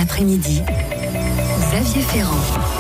L'après-midi, Xavier Ferrand.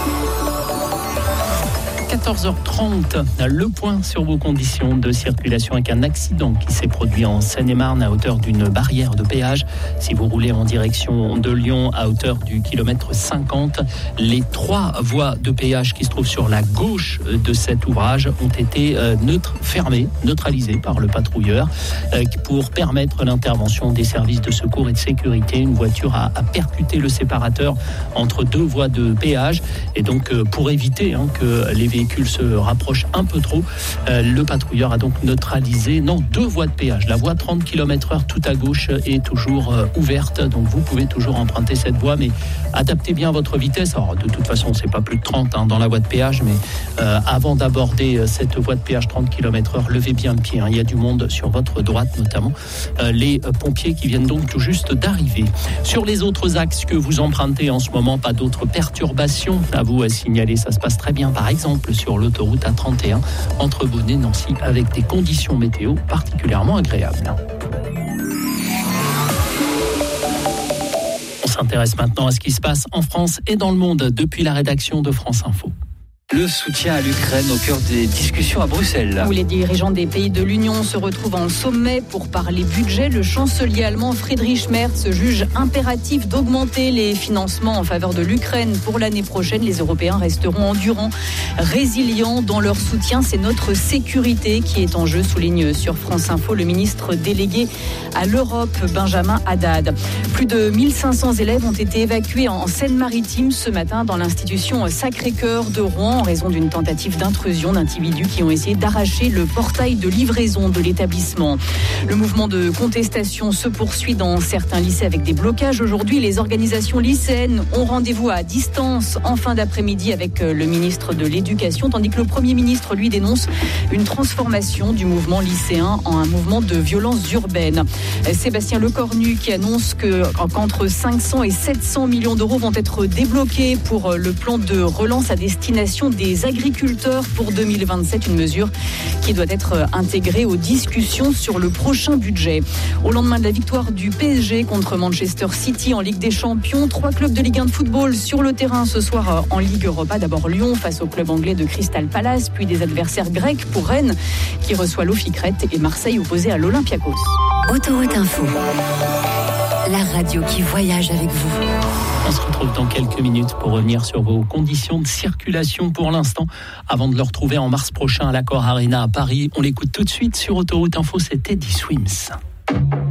14h30, le point sur vos conditions de circulation avec un accident qui s'est produit en Seine-et-Marne à hauteur d'une barrière de péage. Si vous roulez en direction de Lyon à hauteur du kilomètre 50, les 3 voies de péage qui se trouvent sur la gauche de cet ouvrage ont été neutralisées par le patrouilleur pour permettre l'intervention des services de secours et de sécurité. Une voiture a percuté le séparateur entre 2 voies de péage et donc pour éviter que les véhicules se rapprochent un peu trop, le patrouilleur a donc neutralisé 2 voies de péage. La voie 30 km/h tout à gauche est toujours ouverte, donc vous pouvez toujours emprunter cette voie, mais adaptez bien votre vitesse. Alors de toute façon c'est pas plus de 30 dans la voie de péage, mais avant d'aborder cette voie de péage 30 km/h, levez bien le pied, il y a du monde sur votre droite, notamment les pompiers qui viennent donc tout juste d'arriver. Sur les autres axes que vous empruntez en ce moment, pas d'autres perturbations à vous signaler, ça se passe très bien, par exemple sur l'autoroute A31 entre Beaune et Nancy, avec des conditions météo particulièrement agréables. On s'intéresse maintenant à ce qui se passe en France et dans le monde depuis la rédaction de France Info. Le soutien à l'Ukraine au cœur des discussions à Bruxelles. Où les dirigeants des pays de l'Union se retrouvent en sommet pour parler budget. Le chancelier allemand Friedrich Merz juge impératif d'augmenter les financements en faveur de l'Ukraine pour l'année prochaine. Les Européens resteront endurants, résilients dans leur soutien. C'est notre sécurité qui est en jeu, souligne sur France Info le ministre délégué à l'Europe, Benjamin Haddad. Plus de 1500 élèves ont été évacués en Seine-Maritime ce matin dans l'institution Sacré-Cœur de Rouen, en raison d'une tentative d'intrusion d'individus qui ont essayé d'arracher le portail de livraison de l'établissement. Le mouvement de contestation se poursuit dans certains lycées avec des blocages. Aujourd'hui, les organisations lycéennes ont rendez-vous à distance en fin d'après-midi avec le ministre de l'Éducation, tandis que le Premier ministre, lui, dénonce une transformation du mouvement lycéen en un mouvement de violence urbaine. Sébastien Lecornu qui annonce qu'entre 500 et 700 millions d'euros vont être débloqués pour le plan de relance à destination des agriculteurs pour 2027, une mesure qui doit être intégrée aux discussions sur le prochain budget. Au lendemain de la victoire du PSG contre Manchester City en Ligue des Champions, 3 clubs de Ligue 1 de football sur le terrain ce soir en Ligue Europa. D'abord Lyon face au club anglais de Crystal Palace, puis des adversaires grecs pour Rennes qui reçoit l'Ophicrète et Marseille opposé à l'Olympiakos. Autoroute Info, la radio qui voyage avec vous. On se retrouve dans quelques minutes pour revenir sur vos conditions de circulation pour l'instant. Avant de le retrouver en mars prochain à l'Accor Arena à Paris, on l'écoute tout de suite sur Autoroute Info, c'est Teddy Swims.